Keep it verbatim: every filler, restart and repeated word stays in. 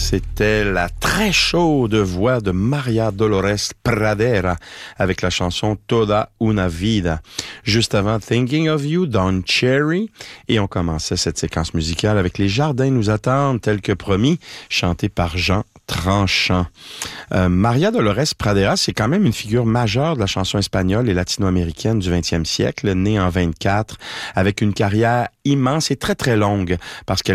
C'était la très chaude voix de Maria Dolores Pradera avec la chanson Toda una vida. Juste avant Thinking of You, Don Cherry. Et on commençait cette séquence musicale avec Les Jardins nous attendent, tel que promis, chanté par Jean Tranchant. Euh, Maria Dolores Pradera, c'est quand même une figure majeure de la chanson espagnole et latino-américaine du vingtième siècle, née en vingt-quatre, avec une carrière immense et très très longue, parce qu'elle